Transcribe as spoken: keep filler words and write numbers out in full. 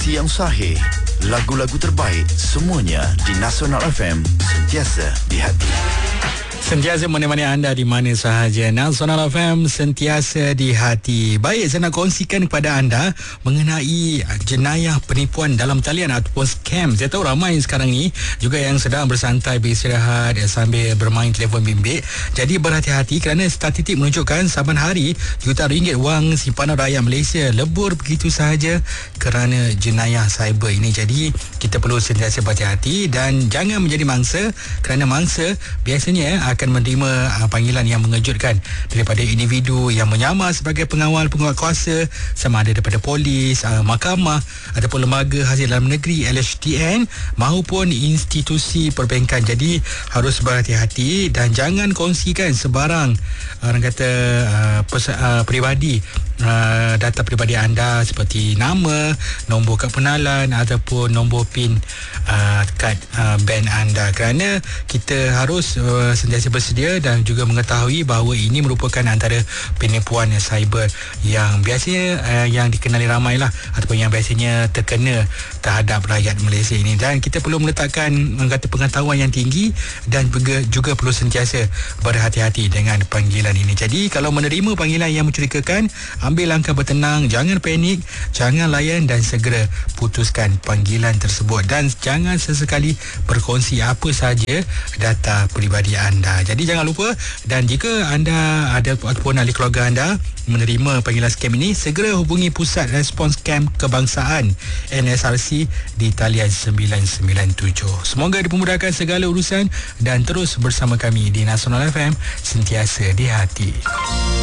Informasi yang sahih, lagu-lagu terbaik, semuanya di Nasional F M, sentiasa di hati. Sentiasa menemani anda di mana sahaja. Nasional F M sentiasa di hati. Baik, saya nak kongsikan kepada anda mengenai jenayah penipuan dalam talian ataupun scam. Saya tahu ramai sekarang ni juga yang sedang bersantai, beristirahat sambil bermain telefon bimbit. Jadi berhati-hati kerana statistik menunjukkan saban hari jutaan ringgit wang simpanan rakyat Malaysia lebur begitu sahaja kerana jenayah cyber ini. Jadi kita perlu sentiasa berhati-hati dan jangan menjadi mangsa, kerana mangsa biasanya akan menerima uh, panggilan yang mengejutkan daripada individu yang menyamar sebagai pengawal penguat kuasa, sama ada daripada polis, uh, mahkamah ataupun lembaga hasil dalam negeri L H D N maupun institusi perbankan. Jadi harus berhati-hati dan jangan kongsikan sebarang uh, orang kata uh, pers- uh, peribadi uh, data peribadi anda seperti nama, nombor kad pengenalan ataupun nombor PIN uh, kad uh, bank anda, kerana kita harus uh, sentiasa bersedia dan juga mengetahui bahawa ini merupakan antara penipuan cyber yang biasanya uh, yang dikenali ramai lah ataupun yang biasanya terkena terhadap rakyat Malaysia ini. Dan kita perlu meletakkan mengata pengetahuan yang tinggi dan juga, juga perlu sentiasa berhati-hati dengan panggilan ini. Jadi kalau menerima panggilan yang mencurigakan, ambil langkah bertenang, jangan panik, jangan layan dan segera putuskan panggilan tersebut dan jangan sesekali berkongsi apa sahaja data peribadi anda. Jadi jangan lupa, dan jika anda ada ataupun ahli keluarga anda menerima panggilan scam ini, segera hubungi Pusat Respons Scam Kebangsaan N S R C di talian sembilan sembilan tujuh. Semoga dipermudahkan segala urusan dan terus bersama kami di Nasional F M, sentiasa di hati.